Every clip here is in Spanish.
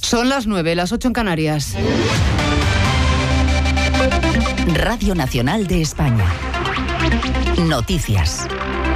Son las 9, las 8 en Canarias. Radio Nacional de España. Noticias.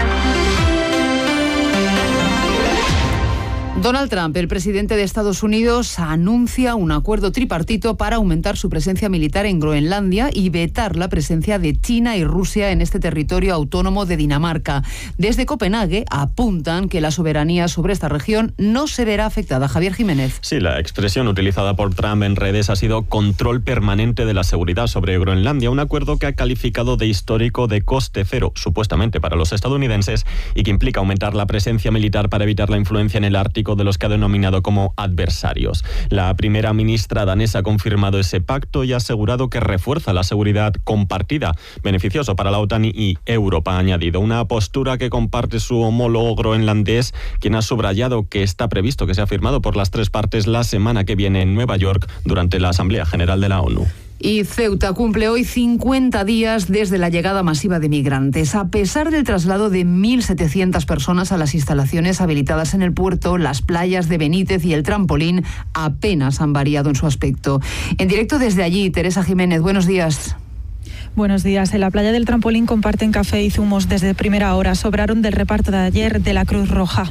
Donald Trump, el presidente de Estados Unidos, anuncia un acuerdo tripartito para aumentar su presencia militar en Groenlandia y vetar la presencia de China y Rusia en este territorio autónomo de Dinamarca. Desde Copenhague apuntan que la soberanía sobre esta región no se verá afectada. Javier Jiménez. Sí, la expresión utilizada por Trump en redes ha sido control permanente de la seguridad sobre Groenlandia, un acuerdo que ha calificado de histórico de coste cero, supuestamente para los estadounidenses, y que implica aumentar la presencia militar para evitar la influencia en el Ártico de los que ha denominado como adversarios. La primera ministra danesa ha confirmado ese pacto y ha asegurado que refuerza la seguridad compartida, beneficioso para la OTAN y Europa, ha añadido. Una postura que comparte su homólogo groenlandés, quien ha subrayado que está previsto que sea firmado por las tres partes la semana que viene en Nueva York durante la Asamblea General de la ONU. Y Ceuta cumple hoy 50 días desde la llegada masiva de migrantes. A pesar del traslado de 1.700 personas a las instalaciones habilitadas en el puerto, las playas de Benítez y el trampolín apenas han variado en su aspecto. En directo desde allí, Teresa Jiménez, buenos días. Buenos días. En la playa del trampolín comparten café y zumos desde primera hora. Sobraron del reparto de ayer de la Cruz Roja.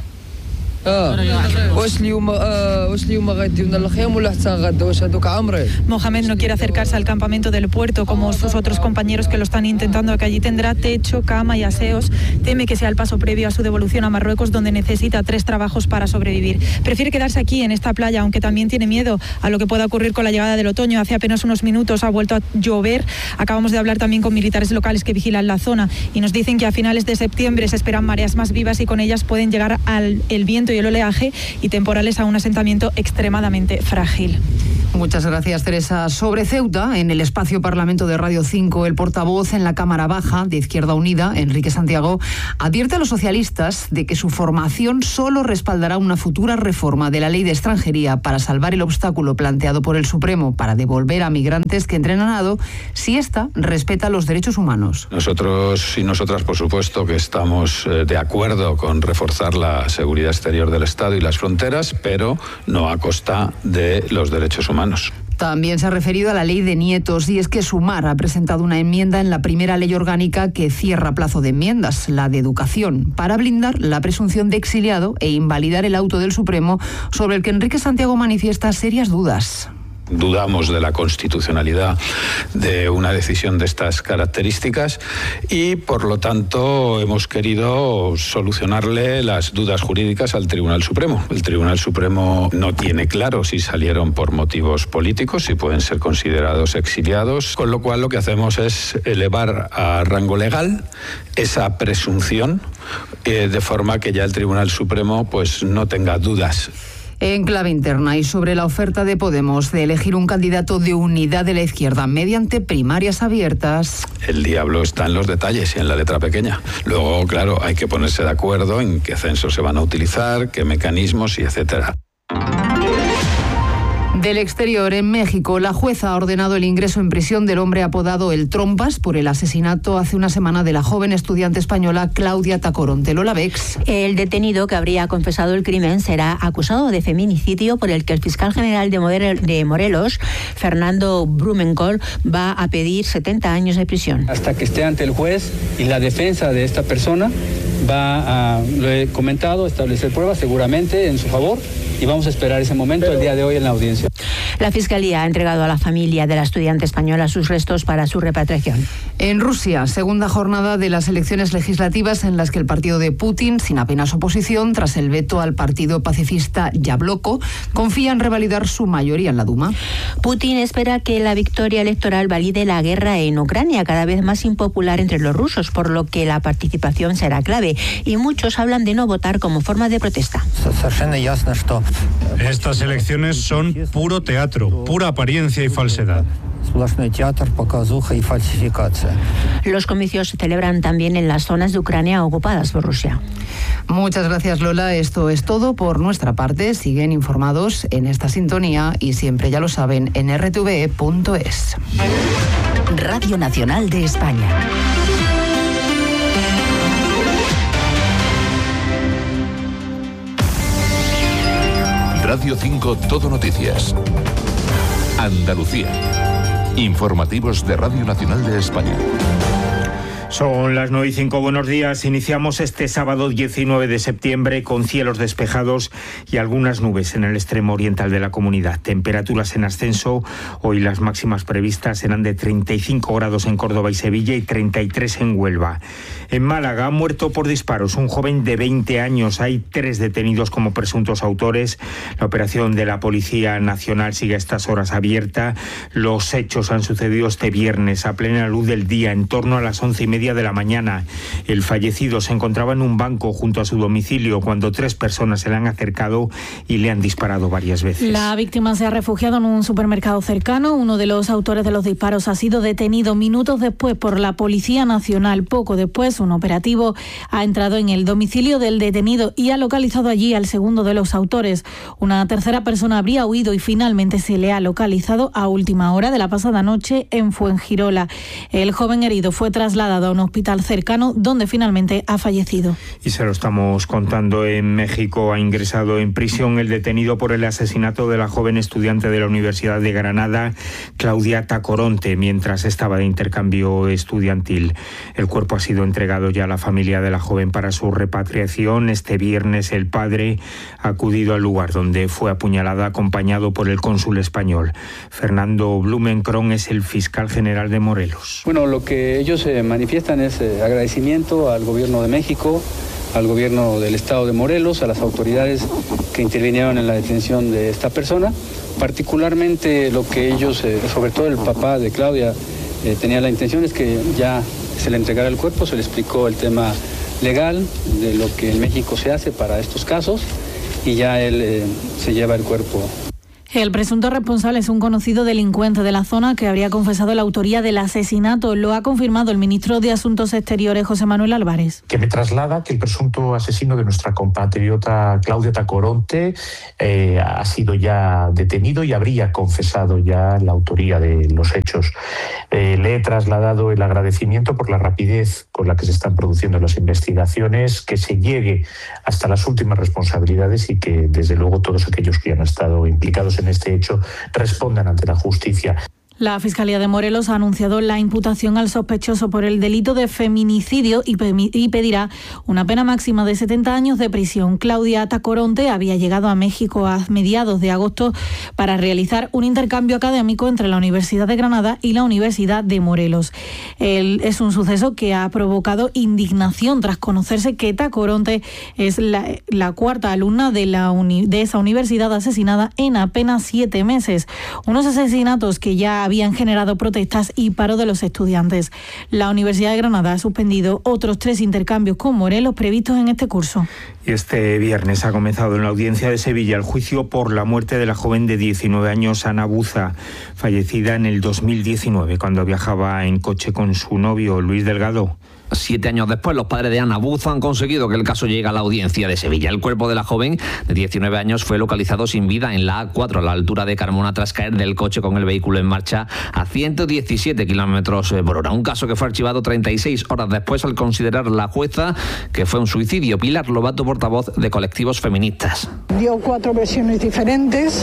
Mohamed no quiere acercarse al campamento del puerto como sus otros compañeros que lo están intentando, que allí tendrá techo, cama y aseos. Teme que sea el paso previo a su devolución a Marruecos, donde necesita 3 trabajos para sobrevivir. Prefiere quedarse aquí en esta playa, aunque también tiene miedo a lo que pueda ocurrir con la llegada del otoño. Hace apenas unos minutos ha vuelto a llover. Acabamos de hablar también con militares locales que vigilan la zona y nos dicen que a finales de septiembre se esperan mareas más vivas y con ellas pueden llegar el viento y el oleaje y temporales a un asentamiento extremadamente frágil. Muchas gracias, Teresa. Sobre Ceuta, en el espacio Parlamento de Radio 5, el portavoz en la Cámara Baja de Izquierda Unida, Enrique Santiago, advierte a los socialistas de que su formación solo respaldará una futura reforma de la ley de extranjería para salvar el obstáculo planteado por el Supremo para devolver a migrantes que entren a nado si ésta respeta los derechos humanos. Nosotros y nosotras, por supuesto, que estamos de acuerdo con reforzar la seguridad exterior del Estado y las fronteras, pero no a costa de los derechos humanos. También se ha referido a la ley de nietos y es que Sumar ha presentado una enmienda en la primera ley orgánica que cierra plazo de enmiendas, la de educación, para blindar la presunción de exiliado e invalidar el auto del Supremo sobre el que Enrique Santiago manifiesta serias dudas. Dudamos de la constitucionalidad de una decisión de estas características y, por lo tanto, hemos querido solucionarle las dudas jurídicas al Tribunal Supremo. El Tribunal Supremo no tiene claro si salieron por motivos políticos, si pueden ser considerados exiliados, con lo cual lo que hacemos es elevar a rango legal esa presunción de forma que ya el Tribunal Supremo pues no tenga dudas. En clave interna y sobre la oferta de Podemos de elegir un candidato de unidad de la izquierda mediante primarias abiertas. El diablo está en los detalles y en la letra pequeña. Luego, claro, hay que ponerse de acuerdo en qué censos se van a utilizar, qué mecanismos y etcétera. Del exterior, en México, la jueza ha ordenado el ingreso en prisión del hombre apodado El Trompas por el asesinato hace una semana de la joven estudiante española Claudia Tacoronte. Lola Bex. El detenido, que habría confesado el crimen, será acusado de feminicidio por el que el fiscal general de Morelos, Fernando Blumenkohl, va a pedir 70 años de prisión. Hasta que esté ante el juez y la defensa de esta persona va a, lo he comentado, establecer pruebas seguramente en su favor y vamos a esperar ese momento el día de hoy en la audiencia. La Fiscalía ha entregado a la familia de la estudiante española sus restos para su repatriación. En Rusia, segunda jornada de las elecciones legislativas en las que el partido de Putin, sin apenas oposición, tras el veto al partido pacifista Yabloko, confía en revalidar su mayoría en la Duma. Putin espera que la victoria electoral valide la guerra en Ucrania, cada vez más impopular entre los rusos, por lo que la participación será clave. Y muchos hablan de no votar como forma de protesta. Estas elecciones son puro teatro, pura apariencia y falsedad. Los comicios se celebran también en las zonas de Ucrania ocupadas por Rusia. Muchas gracias, Lola. Esto es todo por nuestra parte. Siguen informados en esta sintonía y siempre, ya lo saben, en rtve.es. Radio Nacional de España. Radio 5 Todo Noticias. Andalucía. Informativos de Radio Nacional de España. Son las 9:05, buenos días. Iniciamos este sábado 19 de septiembre con cielos despejados y algunas nubes en el extremo oriental de la comunidad. Temperaturas en ascenso. Hoy las máximas previstas serán de 35 grados en Córdoba y Sevilla y 33 en Huelva. En Málaga ha muerto por disparos un joven de 20 años. Hay 3 detenidos como presuntos autores. La operación de la Policía Nacional sigue a estas horas abierta. Los hechos han sucedido este viernes a plena luz del día, en torno a las 11:30 de la mañana. El fallecido se encontraba en un banco junto a su domicilio cuando 3 personas se le han acercado y le han disparado varias veces. La víctima se ha refugiado en un supermercado cercano. Uno de los autores de los disparos ha sido detenido minutos después por la Policía Nacional. Poco después, un operativo ha entrado en el domicilio del detenido y ha localizado allí al segundo de los autores. Una tercera persona habría huido y finalmente se le ha localizado a última hora de la pasada noche en Fuengirola. El joven herido fue trasladado a un hospital cercano donde finalmente ha fallecido. Y se lo estamos contando, en México ha ingresado en prisión el detenido por el asesinato de la joven estudiante de la Universidad de Granada, Claudia Tacoronte, mientras estaba de intercambio estudiantil. El cuerpo ha sido entregado ya a la familia de la joven para su repatriación. Este viernes el padre ha acudido al lugar donde fue apuñalada, acompañado por el cónsul español. Fernando Blumenkron es el fiscal general de Morelos. Bueno, lo que ellos manifiestan es agradecimiento al gobierno de México, al gobierno del estado de Morelos, a las autoridades que intervinieron en la detención de esta persona. Particularmente lo que ellos, sobre todo el papá de Claudia, tenía la intención es que ya se le entregara el cuerpo, se le explicó el tema legal de lo que en México se hace para estos casos y ya él se lleva el cuerpo. El presunto responsable es un conocido delincuente de la zona que habría confesado la autoría del asesinato. Lo ha confirmado el ministro de Asuntos Exteriores, José Manuel Álvarez. Que me traslada que el presunto asesino de nuestra compatriota Claudia Tacoronte ha sido ya detenido y habría confesado ya la autoría de los hechos. Le he trasladado el agradecimiento por la rapidez con la que se están produciendo las investigaciones, que se llegue hasta las últimas responsabilidades y que, desde luego, todos aquellos que han estado implicados en este hecho respondan ante la justicia. La Fiscalía de Morelos ha anunciado la imputación al sospechoso por el delito de feminicidio y pedirá una pena máxima de 70 años de prisión. Claudia Tacoronte había llegado a México a mediados de agosto para realizar un intercambio académico entre la Universidad de Granada y la Universidad de Morelos. Es un suceso que ha provocado indignación tras conocerse que Tacoronte es la cuarta alumna de esa universidad asesinada en apenas 7 meses. Unos asesinatos que ya habían generado protestas y paro de los estudiantes. La Universidad de Granada ha suspendido otros 3 intercambios con Morelos previstos en este curso. Y este viernes ha comenzado en la audiencia de Sevilla el juicio por la muerte de la joven de 19 años, Ana Buza, fallecida en el 2019 cuando viajaba en coche con su novio, Luis Delgado. 7 años después, los padres de Ana Buza han conseguido que el caso llegue a la audiencia de Sevilla. El cuerpo de la joven de 19 años fue localizado sin vida en la A4 a la altura de Carmona tras caer del coche con el vehículo en marcha a 117 kilómetros por hora. Un caso que fue archivado 36 horas después al considerar la jueza que fue un suicidio. Pilar Lobato, portavoz de colectivos feministas. Dio 4 versiones diferentes,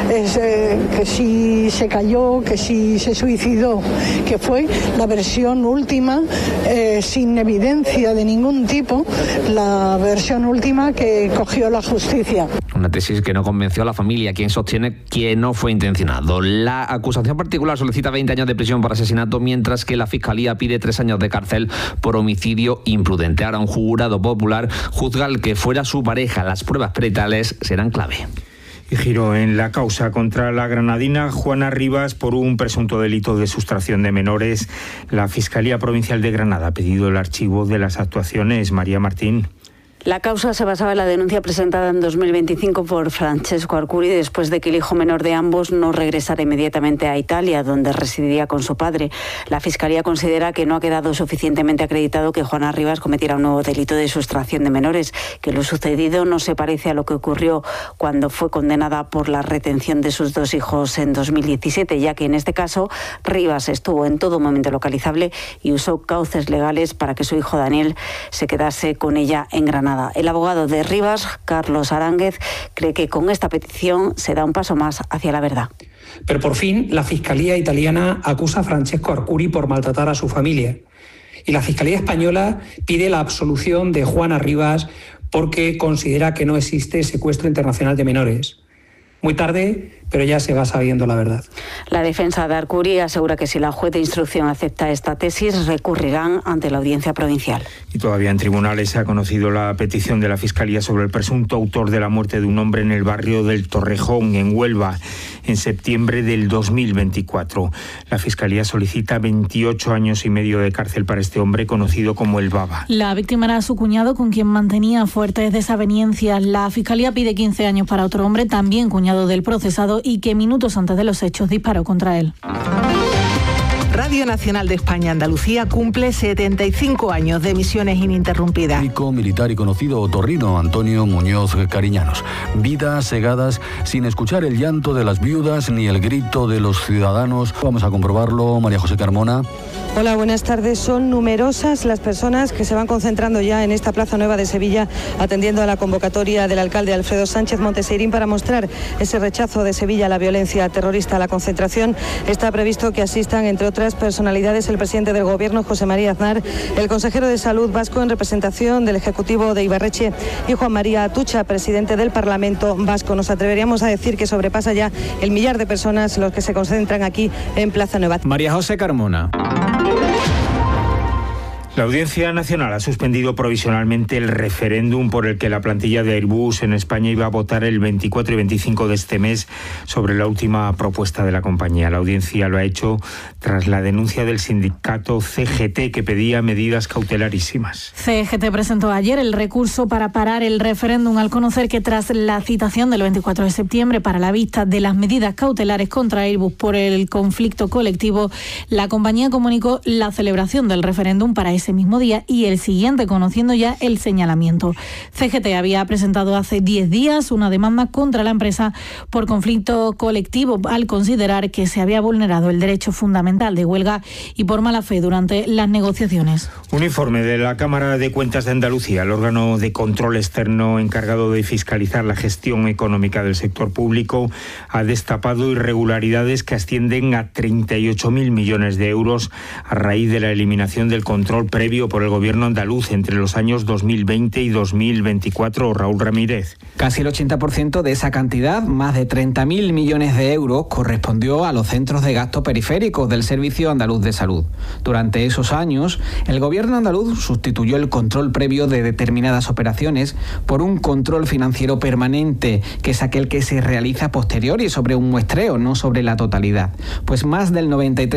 que si se cayó, que si se suicidó, que fue la versión última, sin evidencia de ningún tipo, la versión última que cogió la justicia. Una tesis que no convenció a la familia, quien sostiene que no fue intencionado. La acusación particular solicita 20 años de prisión por asesinato, mientras que la Fiscalía pide 3 años de cárcel por homicidio imprudente. Ahora un jurado popular juzga al que fuera su pareja. Las pruebas peritales serán clave. Y giro en la causa contra la granadina Juana Rivas por un presunto delito de sustracción de menores. La Fiscalía Provincial de Granada ha pedido el archivo de las actuaciones. María Martín. La causa se basaba en la denuncia presentada en 2025 por Francesco Arcuri después de que el hijo menor de ambos no regresara inmediatamente a Italia, donde residía con su padre. La Fiscalía considera que no ha quedado suficientemente acreditado que Juana Rivas cometiera un nuevo delito de sustracción de menores, que lo sucedido no se parece a lo que ocurrió cuando fue condenada por la retención de sus 2 hijos en 2017, ya que en este caso Rivas estuvo en todo momento localizable y usó cauces legales para que su hijo Daniel se quedase con ella en Granada. nada. El abogado de Rivas, Carlos Aránguez, cree que con esta petición se da un paso más hacia la verdad. Pero por fin la Fiscalía italiana acusa a Francesco Arcuri por maltratar a su familia. Y la Fiscalía española pide la absolución de Juana Rivas porque considera que no existe secuestro internacional de menores. Muy tarde, pero ya se va sabiendo la verdad. La defensa de Arcuri asegura que si la juez de instrucción acepta esta tesis, recurrirán ante la audiencia provincial. Y todavía en tribunales se ha conocido la petición de la Fiscalía sobre el presunto autor de la muerte de un hombre en el barrio del Torrejón, en Huelva, en septiembre del 2024. La Fiscalía solicita 28 años y medio de cárcel para este hombre conocido como el Baba. La víctima era su cuñado, con quien mantenía fuertes desavenencias. La Fiscalía pide 15 años para otro hombre, también cuñado del procesado, y que minutos antes de los hechos disparó contra él. Radio Nacional de España Andalucía cumple 75 años de emisiones ininterrumpidas. Médico, militar y conocido otorrino Antonio Muñoz Cariñanos. Vidas segadas sin escuchar el llanto de las viudas ni el grito de los ciudadanos. Vamos a comprobarlo, María José Carmona. Hola, buenas tardes. Son numerosas las personas que se van concentrando ya en esta Plaza Nueva de Sevilla, atendiendo a la convocatoria del alcalde Alfredo Sánchez Monteseirín para mostrar ese rechazo de Sevilla a la violencia terrorista. A la concentración está previsto que asistan, entre otras personalidades, el presidente del Gobierno, José María Aznar, el consejero de Salud vasco en representación del Ejecutivo de Ibarretxe y Juan María Atutxa, presidente del Parlamento vasco. Nos atreveríamos a decir que sobrepasa ya el 1.000.000 de personas los que se concentran aquí en Plaza Nueva. María José Carmona. La Audiencia Nacional ha suspendido provisionalmente el referéndum por el que la plantilla de Airbus en España iba a votar el 24 y 25 de este mes sobre la última propuesta de la compañía. La audiencia lo ha hecho tras la denuncia del sindicato CGT, que pedía medidas cautelarísimas. CGT presentó ayer el recurso para parar el referéndum al conocer que tras la citación del 24 de septiembre para la vista de las medidas cautelares contra Airbus por el conflicto colectivo, la compañía comunicó la celebración del referéndum para ese mismo día y el siguiente, conociendo ya el señalamiento. CGT había presentado hace 10 días una demanda contra la empresa por conflicto colectivo al considerar que se había vulnerado el derecho fundamental de huelga y por mala fe durante las negociaciones. Un informe de la Cámara de Cuentas de Andalucía, el órgano de control externo encargado de fiscalizar la gestión económica del sector público, ha destapado irregularidades que ascienden a 38.000 millones de euros a raíz de la eliminación del control previo por el gobierno andaluz entre los años 2020 y 2024. Raúl Ramírez. Casi el 80% de esa cantidad, más de 30.000 millones de euros, correspondió a los centros de gasto periféricos del Servicio Andaluz de Salud. Durante esos años, el gobierno andaluz sustituyó el control previo de determinadas operaciones por un control financiero permanente, que es aquel que se realiza posteriori sobre un muestreo, no sobre la totalidad. Pues más del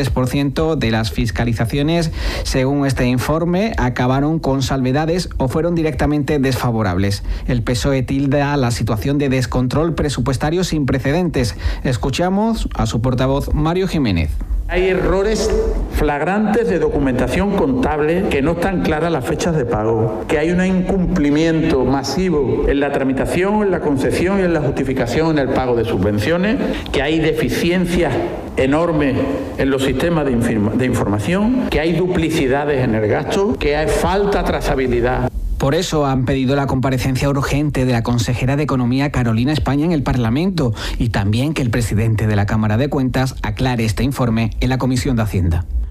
93% de las fiscalizaciones, según este informe, acabaron con salvedades o fueron directamente desfavorables. El PSOE tilda la situación de descontrol presupuestario sin precedentes. Escuchamos a su portavoz, Mario Jiménez. Hay errores flagrantes de documentación contable, que no están claras las fechas de pago, que hay un incumplimiento masivo en la tramitación, en la concesión y en la justificación en el pago de subvenciones, que hay deficiencias enormes en los sistemas de información, que hay duplicidades en el gasto, que hay falta de trazabilidad. Por eso han pedido la comparecencia urgente de la consejera de Economía, Carolina España, en el Parlamento, y también que el presidente de la Cámara de Cuentas aclare este informe en la Comisión de Hacienda.